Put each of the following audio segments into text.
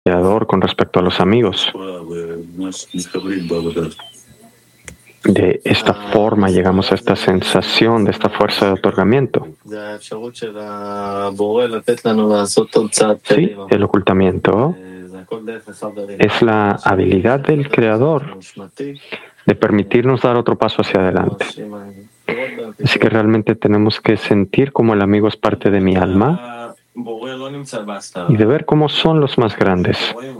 Creador con respecto a los amigos. De esta forma llegamos a esta sensación de esta fuerza de otorgamiento. Sí, el ocultamiento es la habilidad del Creador de permitirnos dar otro paso hacia adelante. Así que realmente tenemos que sentir como el amigo es parte de mi alma y de ver cómo son los más grandes.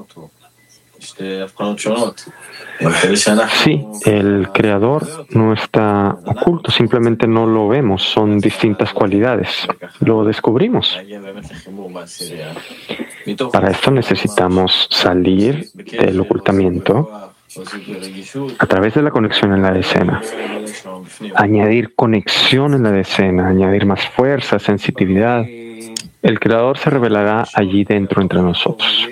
Sí, el Creador no está oculto, simplemente no lo vemos, son distintas cualidades. Lo descubrimos. Para esto necesitamos salir del ocultamiento a través de la conexión en la decena. Añadir conexión en la decena, añadir más fuerza, sensitividad. El Creador se revelará allí dentro entre nosotros.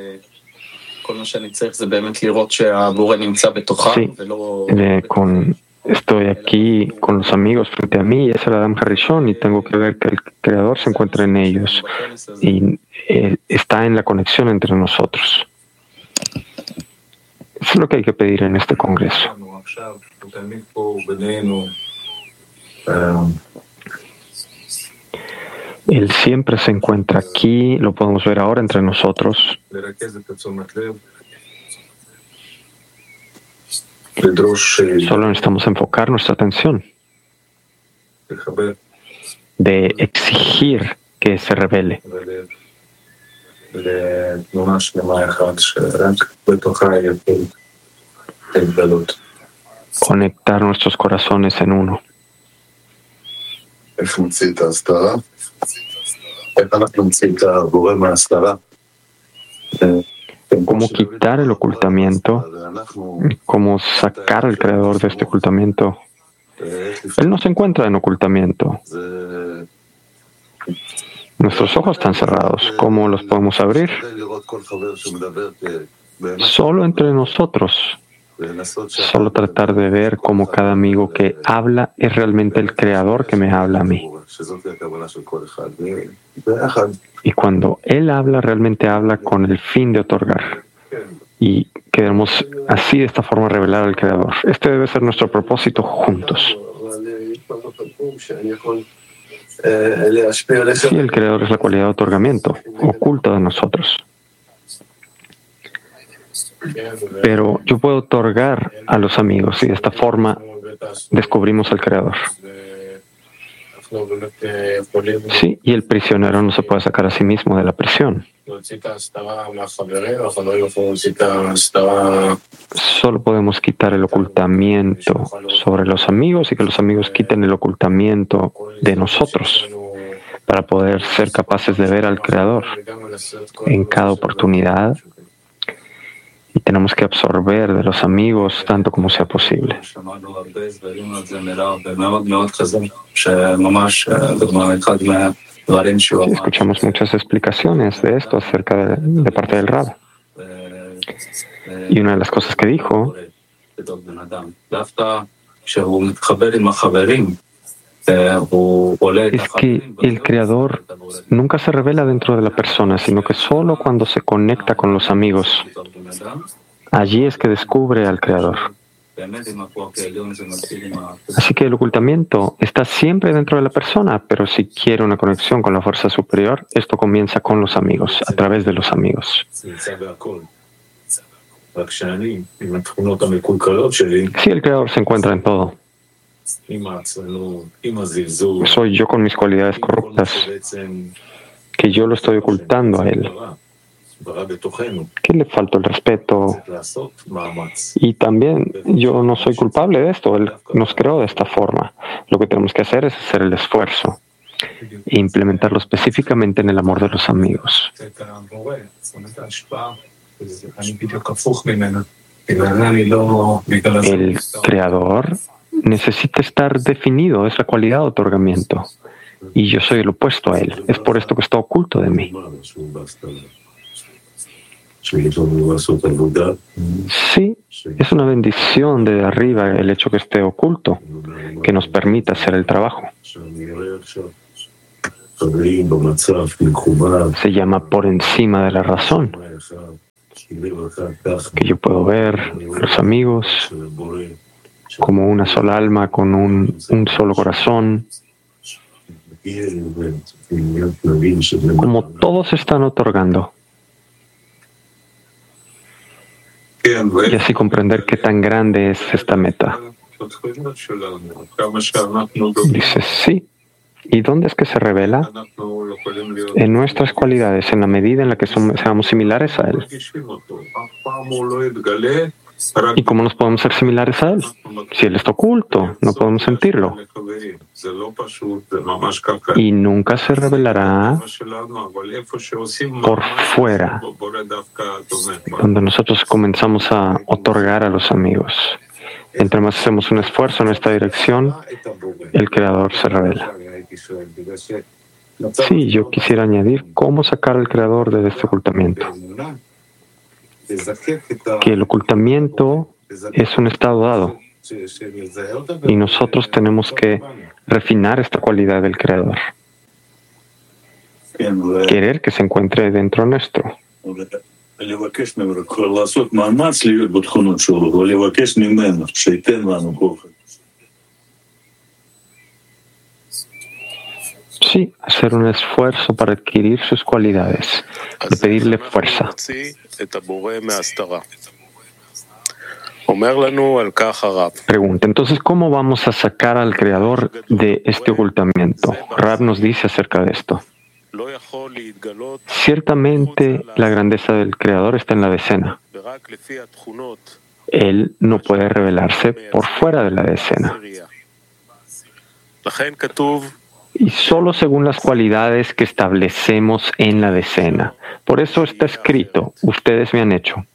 Sí, estoy aquí con los amigos frente a mí, es el Adam Harishon, y tengo que ver que el Creador se encuentra en ellos y está en la conexión entre nosotros. Eso es lo que hay que pedir en este congreso. Él siempre se encuentra aquí, lo podemos ver ahora entre nosotros. Solo necesitamos enfocar nuestra atención, de exigir que se revele. Conectar nuestros corazones en uno. Cómo quitar el ocultamiento, cómo sacar al Creador de este ocultamiento. Él no se encuentra en ocultamiento. Nuestros ojos están cerrados. ¿Cómo los podemos abrir? Solo entre nosotros. Solo tratar de ver cómo cada amigo que habla es realmente el Creador que me habla a mí. Y cuando Él habla, realmente habla con el fin de otorgar. Y queremos así, de esta forma, revelar al Creador. Este debe ser nuestro propósito juntos. Sí, el Creador es la cualidad de otorgamiento, oculta de nosotros. Pero yo puedo otorgar a los amigos y de esta forma descubrimos al Creador. Sí, y el prisionero no se puede sacar a sí mismo de la prisión. Solo podemos quitar el ocultamiento sobre los amigos y que los amigos quiten el ocultamiento de nosotros para poder ser capaces de ver al Creador en cada oportunidad. Y tenemos que absorber de los amigos tanto como sea posible. Escuchamos muchas explicaciones de esto acerca de parte del Rab. Y una de las cosas que dijo es que el Creador nunca se revela dentro de la persona, sino que solo cuando se conecta con los amigos, allí es que descubre al Creador. Así que el ocultamiento está siempre dentro de la persona, pero si quiere una conexión con la fuerza superior, esto comienza con los amigos, a través de los amigos. Sí, el Creador se encuentra en todo. Soy yo con mis cualidades corruptas, que yo lo estoy ocultando a Él, que le falta el respeto. Y también yo no soy culpable de esto, Él nos creó de esta forma. Lo que tenemos que hacer es hacer el esfuerzo e implementarlo específicamente en el amor de los amigos. El Creador necesita estar definido, es la cualidad de otorgamiento. Y yo soy el opuesto a Él. Es por esto que está oculto de mí. Sí, es una bendición de arriba el hecho que esté oculto, que nos permita hacer el trabajo. Se llama por encima de la razón. que yo puedo ver los amigos como una sola alma con un solo corazón, como todos están otorgando. Y así comprender qué tan grande es esta meta. Dice, sí. ¿Y dónde es que se revela? En nuestras cualidades, en la medida en la que seamos similares a Él. ¿Y cómo nos podemos ser similares a Él? Si Él está oculto, no podemos sentirlo. Y nunca se revelará por fuera, cuando nosotros comenzamos a otorgar a los amigos. Entre más hacemos un esfuerzo en esta dirección, el Creador se revela. Sí, yo quisiera añadir cómo sacar al Creador de este ocultamiento. Que el ocultamiento es un estado dado y nosotros tenemos que refinar esta cualidad del Creador. Querer que se encuentre dentro nuestro. Sí, hacer un esfuerzo para adquirir sus cualidades, de pedirle fuerza. Pregunta, entonces, ¿cómo vamos a sacar al Creador de este ocultamiento? Rab nos dice acerca de esto. Ciertamente, la grandeza del Creador está en la decena. Él no puede revelarse por fuera de la decena. Y solo según las cualidades que establecemos en la decena. Por eso está escrito, ustedes me han hecho.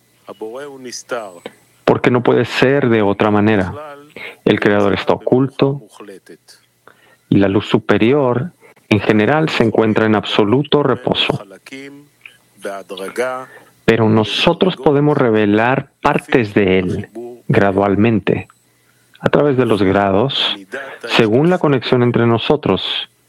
Porque no puede ser de otra manera. El Creador está oculto y la luz superior en general se encuentra en absoluto reposo. Pero nosotros podemos revelar partes de Él gradualmente, a través de los grados, según la conexión entre nosotros,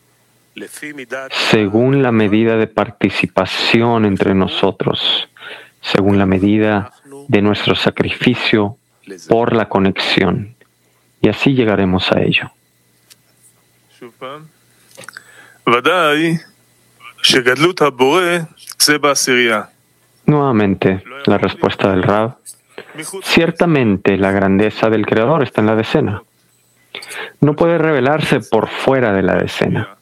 según la medida de participación entre nosotros, según la medida de nuestro sacrificio por la conexión. Y así llegaremos a ello. Nuevamente, la respuesta del Rab. Ciertamente, la grandeza del Creador está en la decena. No puede revelarse por fuera de la decena.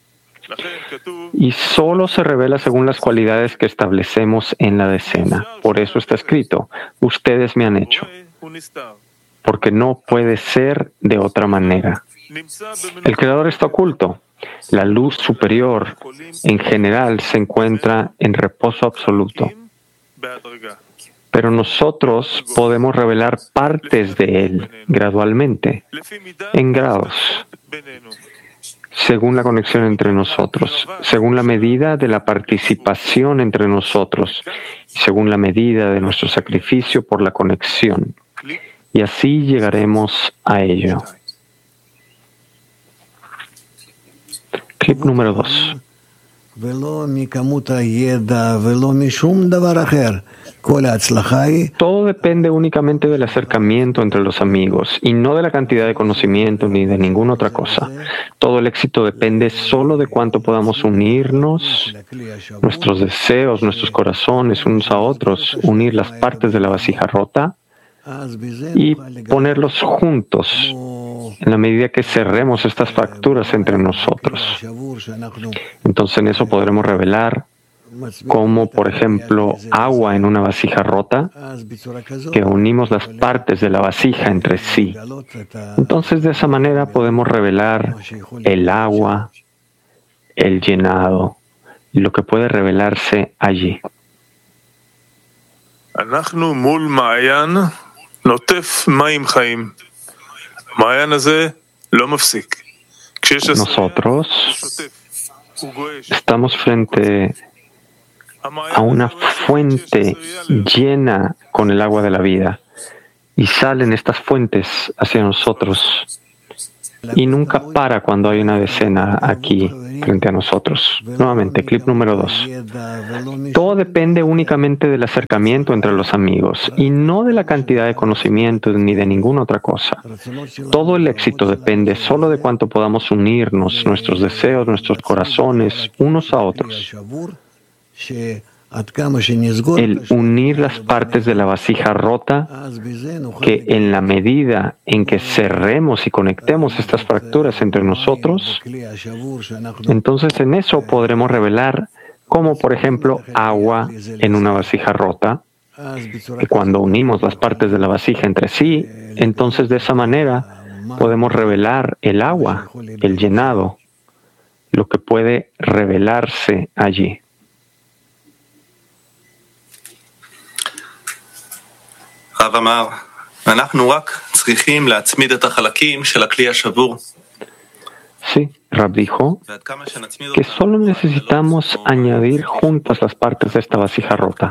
Y solo se revela según las cualidades que establecemos en la decena. Por eso está escrito, ustedes me han hecho. Porque no puede ser de otra manera. El Creador está oculto. La luz superior, en general, se encuentra en reposo absoluto. Pero nosotros podemos revelar partes de Él gradualmente, en grados, según la conexión entre nosotros, según la medida de la participación entre nosotros, según la medida de nuestro sacrificio por la conexión. Y así llegaremos a ello. Clip número 2. Todo depende únicamente del acercamiento entre los amigos y no de la cantidad de conocimiento ni de ninguna otra cosa. Todo el éxito depende solo de cuánto podamos unirnos, nuestros deseos, nuestros corazones unos a otros, unir las partes de la vasija rota y ponerlos juntos en la medida que cerremos estas fracturas entre nosotros. Entonces en eso podremos revelar como, por ejemplo, agua en una vasija rota, que unimos las partes de la vasija entre sí. Entonces, de esa manera podemos revelar el agua, el llenado, y lo que puede revelarse allí. Nosotros estamos frente a una fuente llena con el agua de la vida y salen estas fuentes hacia nosotros y nunca para cuando hay una decena aquí frente a nosotros. Nuevamente, clip número 2. Todo depende únicamente del acercamiento entre los amigos y no de la cantidad de conocimiento ni de ninguna otra cosa. Todo el éxito depende solo de cuánto podamos unirnos, nuestros deseos, nuestros corazones, unos a otros. El unir las partes de la vasija rota, que en la medida en que cerremos y conectemos estas fracturas entre nosotros, entonces en eso podremos revelar como, por ejemplo, agua en una vasija rota, que cuando unimos las partes de la vasija entre sí, entonces de esa manera podemos revelar el agua, el llenado, lo que puede revelarse allí. Sí, Rab dijo que solo necesitamos añadir juntas las partes de esta vasija rota.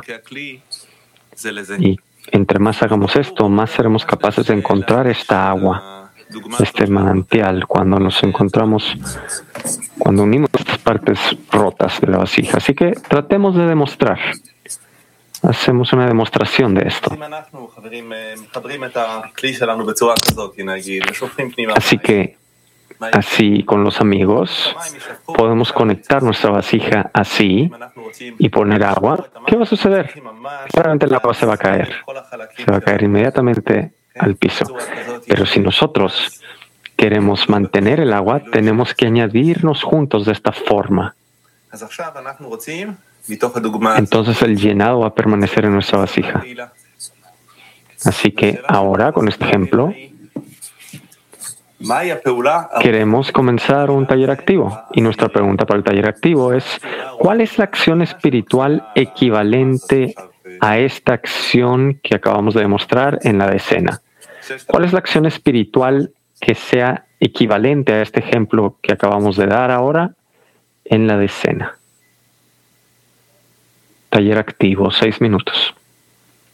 Y entre más hagamos esto, más seremos capaces de encontrar esta agua, este manantial, cuando nos encontramos, cuando unimos estas partes rotas de la vasija. Así que tratemos de demostrar. Hacemos una demostración de esto. Así que, así con los amigos, podemos conectar nuestra vasija así y poner agua. ¿Qué va a suceder? Claramente el agua se va a caer. Se va a caer inmediatamente al piso. Pero si nosotros queremos mantener el agua, tenemos que añadirnos juntos de esta forma. Entonces el llenado va a permanecer en nuestra vasija. Así que ahora, con este ejemplo, queremos comenzar un taller activo. Y nuestra pregunta para el taller activo es, ¿cuál es la acción espiritual equivalente a esta acción que acabamos de demostrar en la decena? ¿Cuál es la acción espiritual que sea equivalente a este ejemplo que acabamos de dar ahora en la decena? Taller activo, 6 minutos.